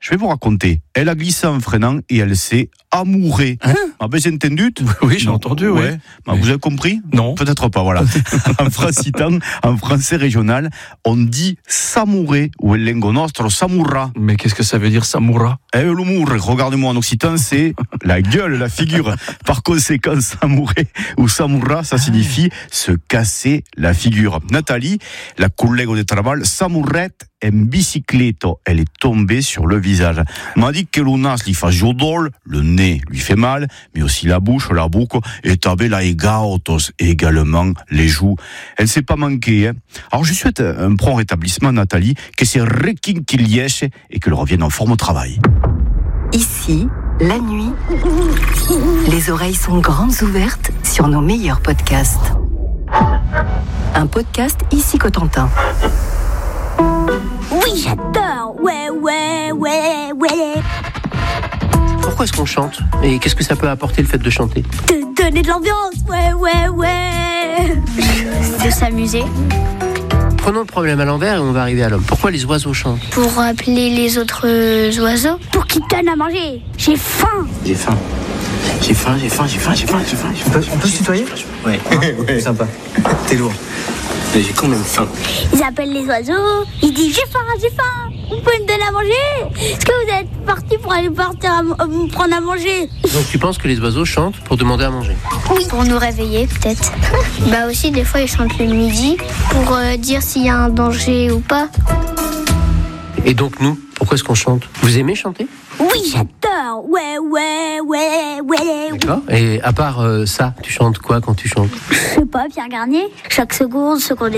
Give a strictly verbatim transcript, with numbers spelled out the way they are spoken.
je vais vous raconter. Elle a glissé en freinant et elle s'est amourée. Hein Ah ben j'ai entendu. Oui, j'ai entendu, oui. Ouais. Bah, Mais... Vous avez compris? Non. Peut-être pas, voilà. En francitan, en français régional, on dit s'amourer ou el lengo nostro s'amourra. Mais qu'est-ce que ça veut dire, Samoura? Eh, l'humour, regardez-moi en occitan, c'est la gueule, la figure. Par conséquent, s'amourer ou s'amourra, ça signifie se casser la figure. Nathalie, la collègue de travail, s'amourette en bicicleto. Elle est tombée sur le visage. M'a dit que le nas lui fait jodol, le nez lui fait mal, mais aussi la bouche, la bouche, et tabe la egaotos, également les joues. Elle s'est pas manquée, hein. Alors, je souhaite un prompt rétablissement, Nathalie, que c'est requinquilièche et qu'elle revienne en forme au travail. Ici, la nuit, les oreilles sont grandes ouvertes sur nos meilleurs podcasts. Un podcast Ici Cotentin. Oui, j'adore. Ouais, ouais, ouais, ouais. Pourquoi est-ce qu'on chante? Et qu'est-ce que ça peut apporter le fait de chanter? De donner de l'ambiance. Ouais, ouais, ouais. De s'amuser. Prenons le problème à l'envers et on va arriver à l'homme. Pourquoi les oiseaux chantent? Pour appeler les autres oiseaux. Pour qu'ils donnent à manger. J'ai faim. J'ai faim. J'ai faim, j'ai faim, j'ai faim, j'ai faim, j'ai faim. On peut, on peut se tutoyer? Ouais. Ouais. Sympa. T'es lourd. Mais j'ai quand même faim. Ils appellent les oiseaux. Ils disent j'ai faim, j'ai faim. Vous pouvez me donner à manger? Est-ce que vous êtes partis pour aller partir à, à me prendre à manger? Donc tu penses que les oiseaux chantent pour demander à manger? Oui. Pour nous réveiller peut-être. Bah aussi des fois ils chantent le midi pour euh, dire s'il y a un danger ou pas. Et donc nous, pourquoi est-ce qu'on chante? Vous aimez chanter? Oui, j'adore. Ouais, ouais, ouais, ouais. D'accord. Et à part euh, ça, tu chantes quoi quand tu chantes? Je sais pas, Pierre Garnier. Chaque seconde, seconde